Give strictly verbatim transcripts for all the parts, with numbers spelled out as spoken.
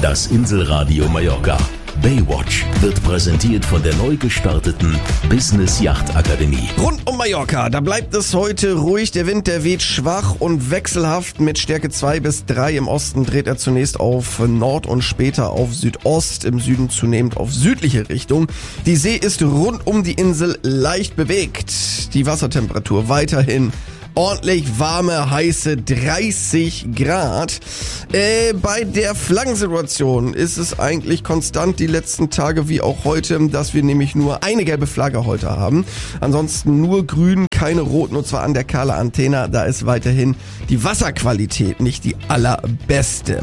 Das Inselradio Mallorca. Baywatch wird präsentiert von der neu gestarteten Business Yacht Akademie. Rund um Mallorca, da bleibt es heute ruhig. Der Wind, der weht schwach und wechselhaft mit Stärke zwei bis drei. Im Osten dreht er zunächst auf Nord und später auf Südost, im Süden zunehmend auf südliche Richtung. Die See ist rund um die Insel leicht bewegt. Die Wassertemperatur weiterhin ordentlich warme, heiße dreißig Grad. Äh, bei der Flaggensituation ist es eigentlich konstant die letzten Tage wie auch heute, dass wir nämlich nur eine gelbe Flagge heute haben. Ansonsten nur grün, keine roten, und zwar an der Cala Antena. Da ist weiterhin die Wasserqualität nicht die allerbeste.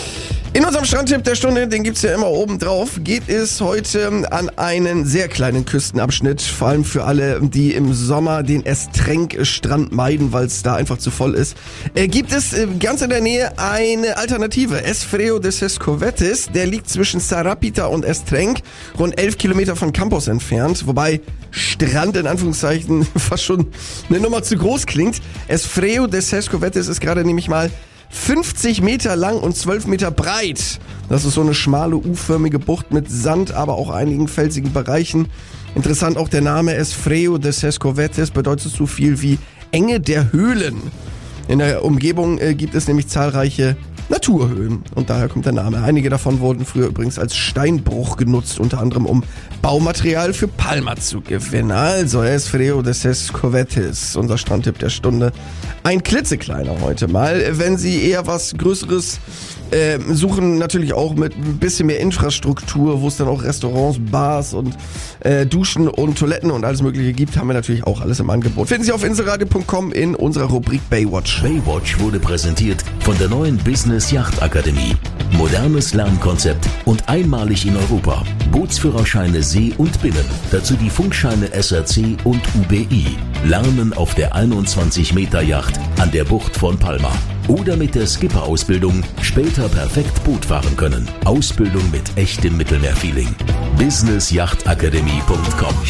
In unserem Strandtipp der Stunde, den gibt's ja immer oben drauf, geht es heute an einen sehr kleinen Küstenabschnitt, vor allem für alle, die im Sommer den Estrenk-Strand meiden, weil es da einfach zu voll ist. Äh, gibt es äh, ganz in der Nähe eine Alternative, Esfreo de Ses Covetes, der liegt zwischen Sarapita und Estrenk, rund elf Kilometer von Campos entfernt, wobei Strand in Anführungszeichen fast schon eine Nummer zu groß klingt. Esfreo de Ses Covetes ist gerade nämlich mal fünfzig Meter lang und zwölf Meter breit. Das ist so eine schmale U-förmige Bucht mit Sand, aber auch einigen felsigen Bereichen. Interessant auch der Name Esfreo de Ses Covetes bedeutet so viel wie Enge der Höhlen. In der Umgebung äh, gibt es nämlich zahlreiche Naturhöhlen und daher kommt der Name. Einige davon wurden früher übrigens als Steinbruch genutzt, unter anderem um Baumaterial für Palma zu gewinnen. Also Esfreo de Ses Covetes, unser Strandtipp der Stunde. Ein klitzekleiner heute mal. Wenn Sie eher was Größeres äh, suchen, natürlich auch mit ein bisschen mehr Infrastruktur, wo es dann auch Restaurants, Bars und äh, Duschen und Toiletten und alles Mögliche gibt, haben wir natürlich auch alles im Angebot. Finden Sie auf inselradio punkt com in unserer Rubrik Baywatch. Baywatch wurde präsentiert von der neuen Business Yacht Akademie. Modernes Lernkonzept und einmalig in Europa. Bootsführerscheine See und Binnen. Dazu die Funkscheine S R C und U B I. Lernen auf der einundzwanzig Meter Yacht an der Bucht von Palma. Oder mit der Skipper-Ausbildung später perfekt Boot fahren können. Ausbildung mit echtem Mittelmeerfeeling. business yacht akademie punkt com